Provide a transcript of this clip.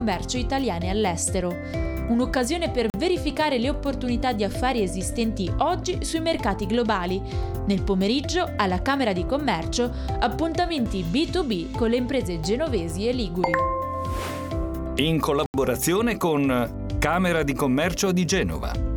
commercio italiane all'estero. Un'occasione per verificare le opportunità di affari esistenti oggi sui mercati globali. Nel pomeriggio, alla Camera di Commercio, appuntamenti B2B con le imprese genovesi e liguri. In collaborazione con Camera di Commercio di Genova.